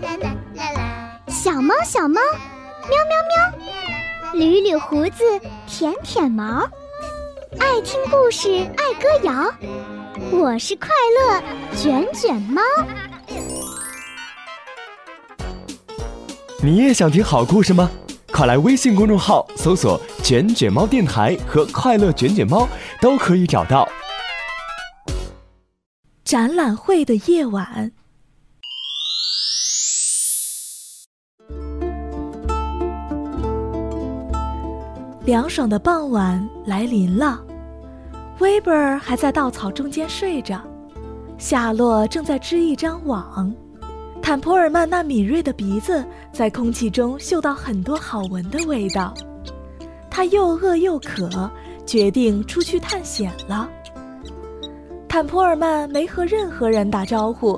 小猫小猫，喵喵喵，捋捋胡子，舔舔毛，爱听故事，爱歌谣，我是快乐卷卷猫。 你也想听好故事吗？快来微信公众号搜索卷卷猫电台和快乐卷卷猫，都可以找到。 展览会的夜晚，凉爽的傍晚来临了，威伯尔还在稻草中间睡着，夏洛正在织一张网，坦普尔曼那敏锐的鼻子在空气中嗅到很多好闻的味道，他又饿又渴，决定出去探险了。坦普尔曼没和任何人打招呼，